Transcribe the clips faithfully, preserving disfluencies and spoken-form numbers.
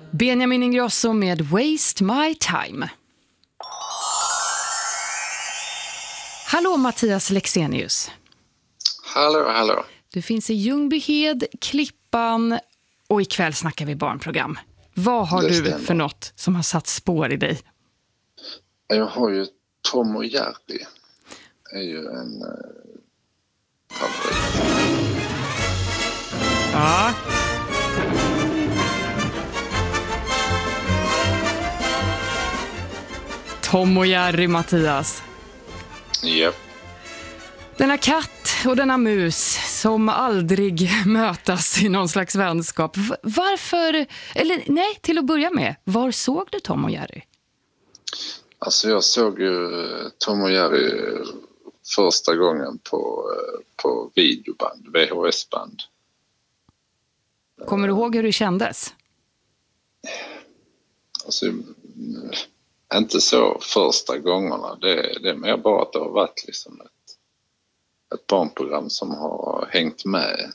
Benjamin Ingrosso med Waste My Time. Hallå Mattias Lexenius. Hallå, hallå. Du finns i Ljungbyhed, Klippan och ikväll snackar vi barnprogram. Vad har Det du stämmer. för något som har satt spår i dig? Jag har ju Tom och Jerry. Det är ju en uh, favorit. Ja. Tom och Jerry, Mattias. Japp. Denna katt och denna mus som aldrig mötas i någon slags vänskap. Varför, eller nej, till att börja med, var såg du Tom och Jerry? Alltså jag såg ju Tom och Jerry första gången på, på videoband, V H S-band. Kommer du ihåg hur det kändes? Alltså, inte så första gångerna. Det, det är mer bara att det har varit liksom ett, ett barnprogram som har hängt med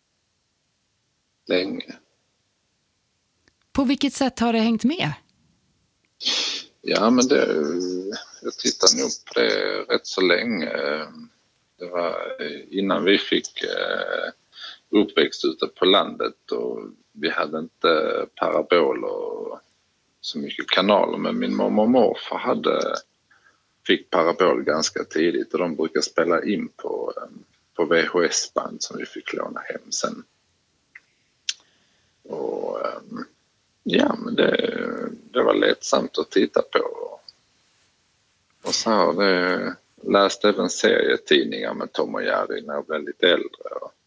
länge. På vilket sätt har det hängt med? Ja, men det, jag tittade nog på det rätt så länge. Det var innan vi fick uppväxt ute på landet och vi hade inte parabol och så mycket kanaler, men min mamma och morfar hade, fick parabol ganska tidigt och de brukar spela in på, på V H S-band som vi fick låna hem sen. Och ja, men det, det var lättsamt att titta på. Och så har det läst även serietidningar med Tom och Jerry när jag blev lite äldre.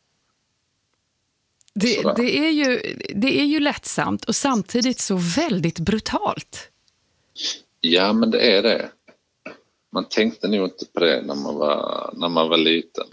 Det, det, är ju, det är ju lättsamt och samtidigt så väldigt brutalt. Ja, men det är det. Man tänkte nog inte på det när man var, när man var liten.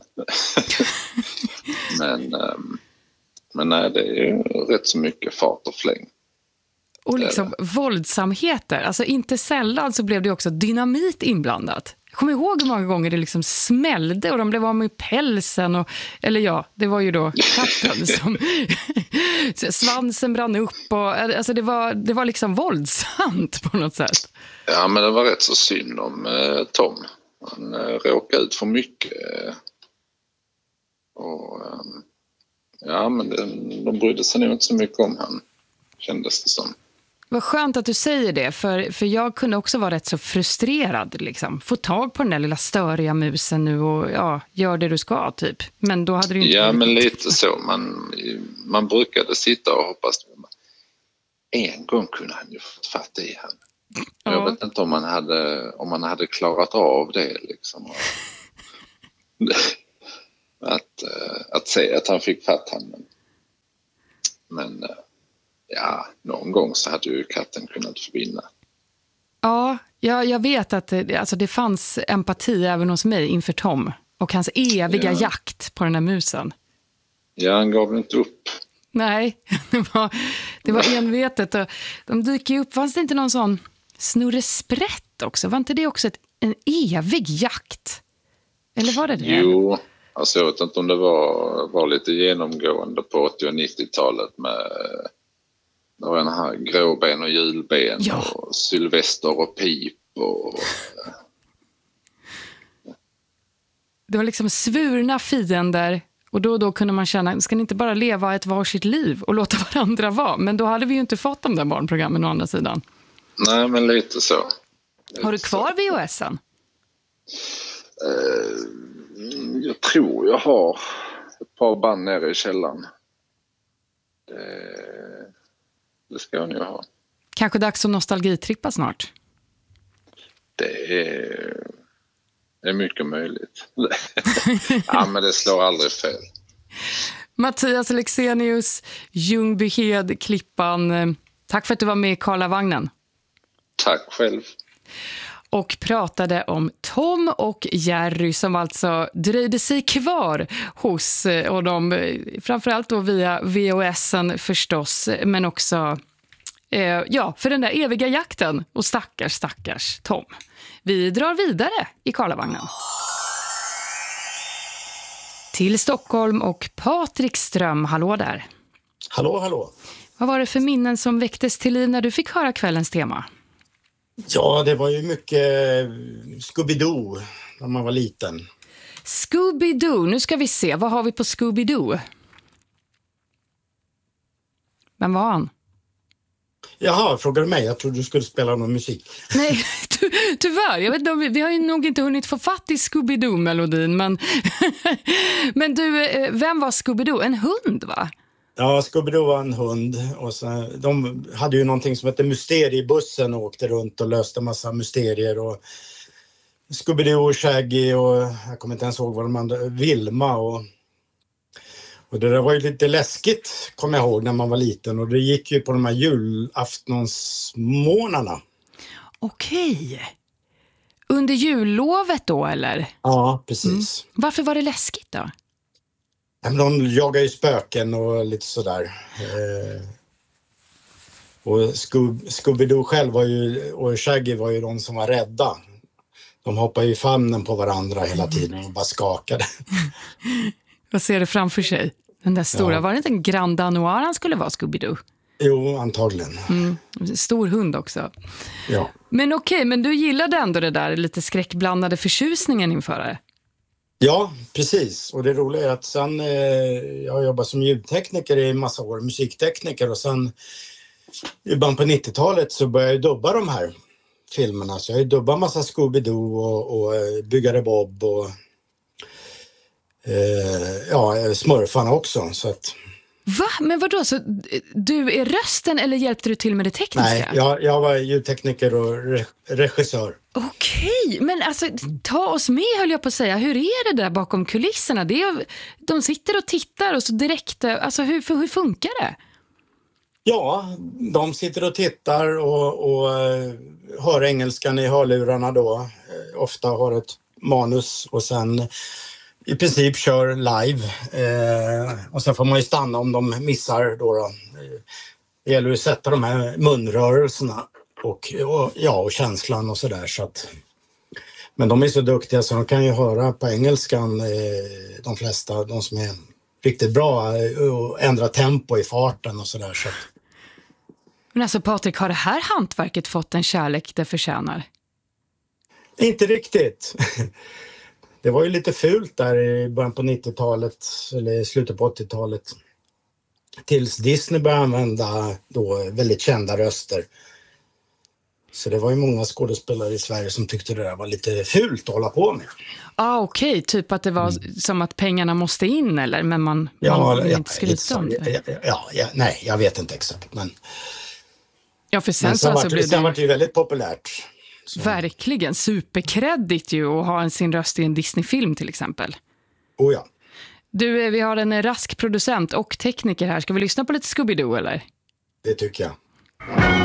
men, men nej, det är ju rätt så mycket fart och fläng. Och liksom våldsamheter. Alltså inte sällan så blev det också dynamit inblandat. Jag kommer ihåg hur många gånger det liksom smällde och de blev av med pälsen. Och, eller ja, det var ju då katten som svansen brann upp. Och, alltså det var, det var liksom våldsamt på något sätt. Ja, men det var rätt så synd om eh, Tom. Han eh, råkade ut för mycket. Eh, och eh, ja, men det, de brydde sig nog inte så mycket om han, kändes det som. Vad skönt att du säger det, för, för jag kunde också vara rätt så frustrerad. Liksom. Få tag på den där lilla störiga musen nu och ja, gör det du ska typ. Men då hade du inte... Ja, men lite så. Man, man brukade sitta och hoppas. En gång kunde han ju fått fatt i han. Ja. Jag vet inte om man hade, om man hade klarat av det liksom. att, att säga att han fick fatt han. Men ja, någon gång så hade ju katten kunnat förbinda. Ja, jag, jag vet att det, alltså det fanns empati även hos mig inför Tom och hans eviga ja. jakt på den här musen. Ja, han gav inte upp. Nej, det var, det var envetet. Och de dyker ju upp. Fanns det inte någon sån snurresprätt också? Var inte det också ett, en evig jakt? Eller var det det? Jo, alltså jag vet inte om det var, var lite genomgående på åttio- och nittiotalet med... Det var den här gråben och julben ja. och Sylvester och Pip och... Det var liksom svurna fiender och då och då kunde man känna, ska ni inte bara leva ett varsitt liv och låta varandra vara? Men då hade vi ju inte fått de där barnprogrammen å andra sidan. Nej, men lite så. Lite Har du kvar V H S-en? Uh, jag tror jag har ett par band nere i källaren. Det... Det ska jag nu ha. Kanske dags att nostalgitrippa snart. Det är, det är mycket möjligt. Ja, men det slår aldrig fel. Mattias Lexenius, Ljungbyhed, Klippan. Tack för att du var med i Karlavagnen. Tack själv. Och pratade om Tom och Jerry som alltså dröjde sig kvar hos och de, framförallt då via V H S-en förstås, men också eh, ja, för den där eviga jakten. Och stackars, stackars Tom. Vi drar vidare i Karlavagnen. Till Stockholm och Patrik Ström, hallå där. Hallå, hallå. Vad var det för minnen som väcktes till liv när du fick höra kvällens tema? Ja, det var ju mycket Scooby-Doo när man var liten. Scooby-Doo, nu ska vi se. Vad har vi på Scooby-Doo? Vem var han? Jaha, frågar du mig? Jag trodde du skulle spela någon musik. Nej, ty tyvärr. Jag vet inte, vi, vi har ju nog inte hunnit få fatt i Scooby-Doo-melodin. Men, men du, vem var Scooby-Doo? En hund, va? Ja, Scooby-Doo var en hund. Och så, de hade ju någonting som hette mysteriebussen och åkte runt och löste massa mysterier. Och Scooby-Doo och Shaggy och jag kommer inte ens ihåg vad de andra, Vilma och... Och det där var ju lite läskigt, kommer jag ihåg, när man var liten. Och det gick ju på de här julaftonsmånaderna. Okej. Under jullovet då, eller? Ja, precis. Mm. Varför var det läskigt då? Ja, men de jagar ju spöken och lite sådär. Eh, och Scoob- Scooby-Doo själv var ju, och Shaggy var ju de som var rädda. De hoppade i famnen på varandra hela tiden och bara skakade. Vad ser du framför sig? Den där stora, ja. Var det inte en Grand Danois han skulle vara, Scooby-Doo? Jo, antagligen. Mm, stor hund också. Ja. Men okej, okay, men du gillade ändå det där lite skräckblandade förtjusningen inför det? Ja, precis. Och det roliga är att sen, eh, jag har jobbat som ljudtekniker i massa år, musiktekniker. Och sen i början på nittiotalet så började jag dubba de här filmerna. Så jag har dubbat massa Scooby-Doo och, och Byggare Bob och... Eh, ja, Smurfarna också, så att... Va? Men vadå? Så du är rösten eller hjälpte du till med det tekniska? Nej, jag, jag var ljudtekniker och re- regissör. Okej, men alltså ta oss med, höll jag på att säga. Hur är det där bakom kulisserna? Det är, de sitter och tittar och så direkt... Alltså hur, hur funkar det? Ja, de sitter och tittar och, och hör engelskan i hörlurarna då. Ofta har ett manus och sen... i princip kör live eh, och sen får man ju stanna om de missar då, då. Det gäller att sätta de här munrörelserna och, och, ja, och känslan och sådär så att, men de är så duktiga så de kan ju höra på engelskan eh, de flesta, de som är riktigt bra och ändra tempo i farten och sådär så att... Men alltså Patrik, har det här hantverket fått en kärlek det förtjänar? Inte riktigt. Det var ju lite fult där i början på nittiotalet eller slutet på åttiotalet. Tills Disney började använda då väldigt kända röster. Så det var ju många skådespelare i Sverige som tyckte det där var lite fult att hålla på med. Ah, okej. Okay. Typ att det var mm. som att pengarna måste in eller? Men man, ja, man vill ja, inte skryta om det. Ja, ja, ja, nej, jag vet inte exakt. Men, ja, för sen, men sen, så var, alltså blev sen det... var det ju väldigt populärt. Så. Verkligen, superkreddigt ju att ha sin röst i en Disney-film till exempel. Oh ja. Du, vi har en rask producent och tekniker här. Ska vi lyssna på lite Scooby-Doo eller? Det tycker jag.